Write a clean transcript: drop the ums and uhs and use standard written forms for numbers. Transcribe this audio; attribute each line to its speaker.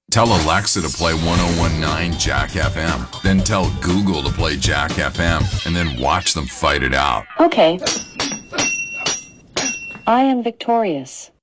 Speaker 1: Tell Alexa to play 1019 Jack FM. Then tell Google to play Jack FM. And then watch them fight it out.
Speaker 2: Okay. I am victorious.